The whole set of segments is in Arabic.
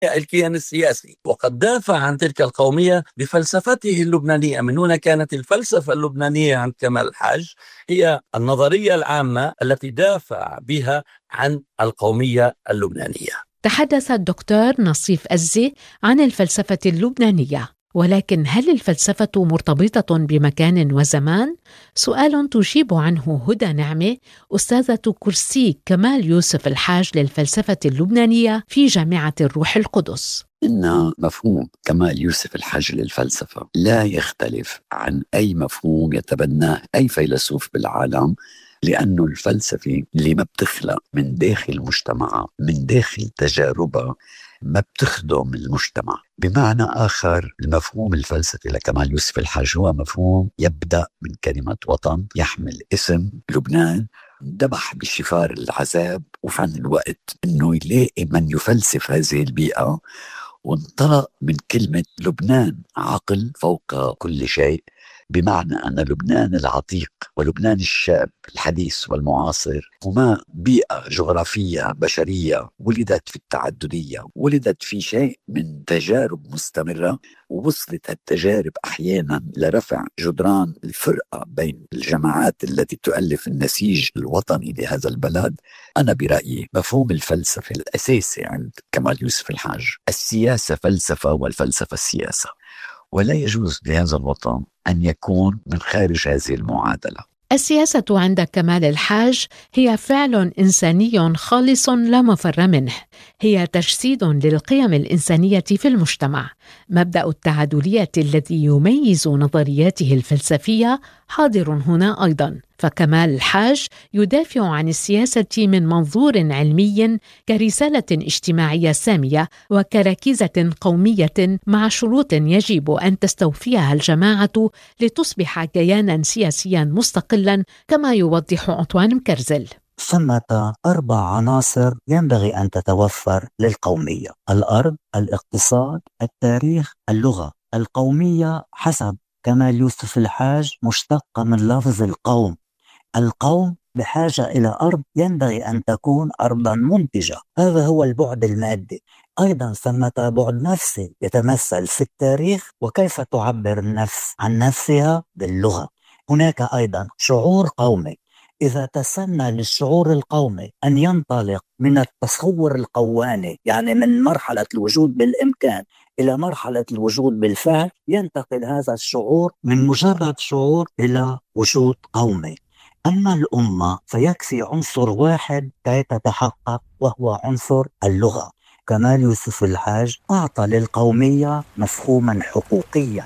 الكيان السياسي، وقد دافع عن تلك القومية بفلسفته اللبنانية. من هنا كانت الفلسفة اللبنانية عند كمال الحاج هي النظرية العامة التي دافع بها عن القومية اللبنانية. تحدث الدكتور نصيف أزي عن الفلسفة اللبنانية، ولكن هل الفلسفة مرتبطة بمكان وزمان؟ سؤال تجيب عنه هدى نعمة، أستاذة كرسي كمال يوسف الحاج للفلسفة اللبنانية في جامعة الروح القدس. إن مفهوم كمال يوسف الحاج للفلسفة لا يختلف عن أي مفهوم يتبناه أي فيلسوف بالعالم، لأنه الفلسفة اللي ما بتخلق من داخل المجتمع، من داخل تجاربها، ما بتخدم المجتمع. بمعنى آخر، المفهوم الفلسفي لكمال يوسف الحاج هو مفهوم يبدأ من كلمة وطن، يحمل اسم لبنان، دبح بشفار العذاب، وفي عن الوقت أنه يلاقي من يفلسف هذه البيئة، وانطلق من كلمة لبنان عقل فوق كل شيء، بمعنى أن لبنان العتيق ولبنان الشاب الحديث والمعاصر هما بيئة جغرافية بشرية ولدت في التعددية، ولدت في شيء من تجارب مستمرة، ووصلت التجارب أحيانا لرفع جدران الفرقة بين الجماعات التي تؤلف النسيج الوطني لهذا البلد. أنا برأيي مفهوم الفلسفة الأساسي عند كمال يوسف الحاج السياسة فلسفة والفلسفة السياسة، ولا يجوز لهذا الوطن أن يكون من خارج هذه المعادلة. السياسة عند كمال الحاج هي فعل إنساني خالص لا مفر منه، هي تجسيد للقيم الإنسانية في المجتمع. مبدأ التعادلية الذي يميز نظرياته الفلسفية حاضر هنا أيضا، فكمال الحاج يدافع عن السياسة من منظور علمي كرسالة اجتماعية سامية وكركيزة قومية مع شروط يجب أن تستوفيها الجماعة لتصبح كيانا سياسيا مستقلا، كما يوضح عطوان مكرزل. ثمة 4 عناصر ينبغي أن تتوفر للقومية: الأرض، الاقتصاد، التاريخ، اللغة. القومية حسب كمال يوسف الحاج مشتقة من لفظ القوم. القوم بحاجة إلى أرض ينبغي أن تكون أرضا منتجة، هذا هو البعد المادي. أيضا ثمة بعد نفسي يتمثل في التاريخ وكيف تعبر النفس عن نفسها باللغة. هناك أيضا شعور قومي، إذا تسنى للشعور القومي أن ينطلق من التصور القواني، يعني من مرحلة الوجود بالإمكان إلى مرحلة الوجود بالفعل، ينتقل هذا الشعور من مجرد شعور إلى وجود قومي. أما الأمة فيكفي عنصر واحد كي تتحقق، وهو عنصر اللغة. كمال يوسف الحاج أعطى للقومية مفهوما حقوقيا.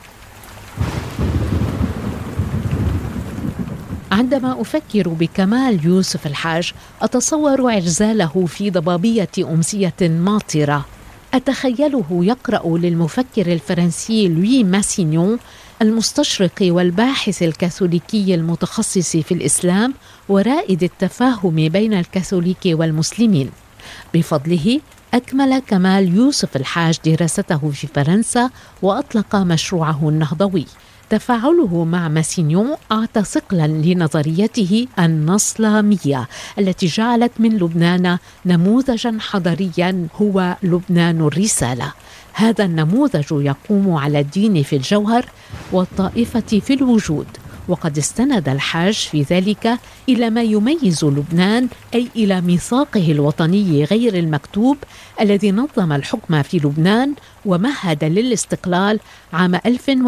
عندما أفكر بكمال يوسف الحاج أتصور إعزاله في ضبابية أمسية ماطرة، أتخيله يقرأ للمفكر الفرنسي لوي ماسينيون المستشرق والباحث الكاثوليكي المتخصص في الإسلام ورائد التفاهم بين الكاثوليك والمسلمين. بفضله أكمل كمال يوسف الحاج دراسته في فرنسا وأطلق مشروعه النهضوي. تفاعله مع ماسينيون أعطى ثقلا لنظريته النصلامية التي جعلت من لبنان نموذجا حضاريا هو لبنان الرسالة. هذا النموذج يقوم على الدين في الجوهر والطائفة في الوجود، وقد استند الحاج في ذلك إلى ما يميز لبنان، أي إلى ميثاقه الوطني غير المكتوب الذي نظم الحكم في لبنان ومهد للاستقلال عام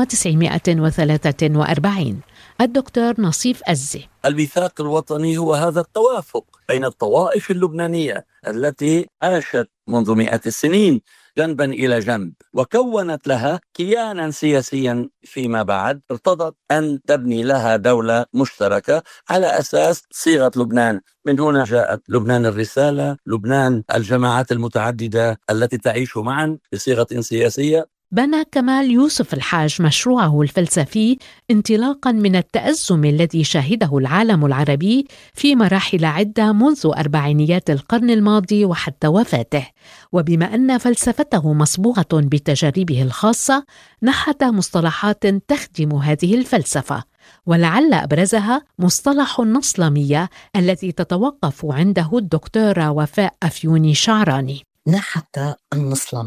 1943. الدكتور نصيف أزي: الميثاق الوطني هو هذا التوافق بين الطوائف اللبنانية التي عاشت منذ 100 السنين جنبا إلى جنب، وكونت لها كيانا سياسيا فيما بعد ارتضت أن تبني لها دولة مشتركة على أساس صيغة لبنان. من هنا جاءت لبنان الرسالة، لبنان الجماعات المتعددة التي تعيش معا بصيغة سياسية. بنى كمال يوسف الحاج مشروعه الفلسفي انطلاقا من التأزم الذي شهده العالم العربي في مراحل عدة منذ أربعينيات القرن الماضي وحتى وفاته، وبما أن فلسفته مصبوغة بتجاربه الخاصة نحت مصطلحات تخدم هذه الفلسفة، ولعل أبرزها مصطلح النصلمية الذي تتوقف عنده الدكتورة وفاء أفيوني شعراني. لا حتى أن نصل